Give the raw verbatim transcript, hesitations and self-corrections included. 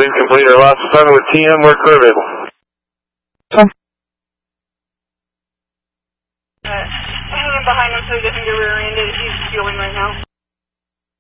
Please complete our last assignment with T M where clear available. Uh, hang in behind him so he doesn't get rear-ended. He's fueling right now.